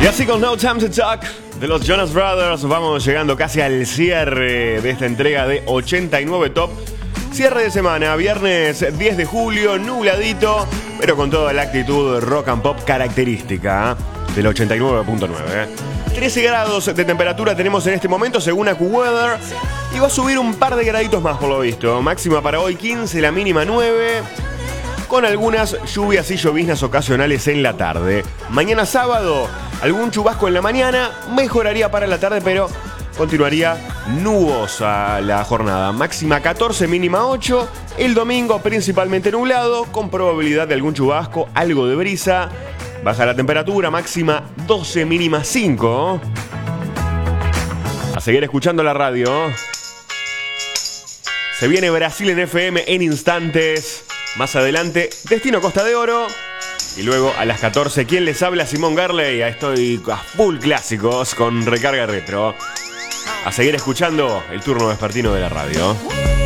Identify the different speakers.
Speaker 1: Y así con No Time to Talk de los Jonas Brothers vamos llegando casi al cierre de esta entrega de 89 Top. Cierre de semana, viernes 10 de julio, nubladito, pero con toda la actitud rock and pop característica del 89.9. 13 grados de temperatura tenemos en este momento según AccuWeather y va a subir un par de graditos más por lo visto. Máxima para hoy 15, la mínima 9. Con algunas lluvias y lloviznas ocasionales en la tarde. Mañana sábado, algún chubasco en la mañana, mejoraría para la tarde, pero continuaría nubosa la jornada. Máxima 14, mínima 8. El domingo principalmente nublado, con probabilidad de algún chubasco, algo de brisa. Baja la temperatura, máxima 12, mínima 5. A seguir escuchando la radio. Se viene Brasil en FM en instantes. Más adelante, Destino Costa de Oro. Y luego a las 14, ¿quién les habla? Simón Garley. Estoy a full clásicos con Recarga Retro. A seguir escuchando el turno vespertino de la radio.